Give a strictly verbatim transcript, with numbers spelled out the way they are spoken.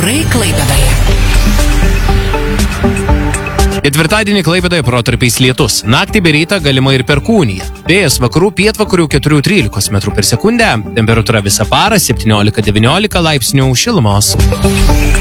Orai Klaipėdoje. Ketvirtadienį Klaipėdoje protarpiais lietus. Naktį bei rytą galima ir perkūnija. Vėjas vakarų pietvakarių keturi trylika metrų per sekundę. Temperatūra visą parą septyniolika devyniolika laipsnių šilumos.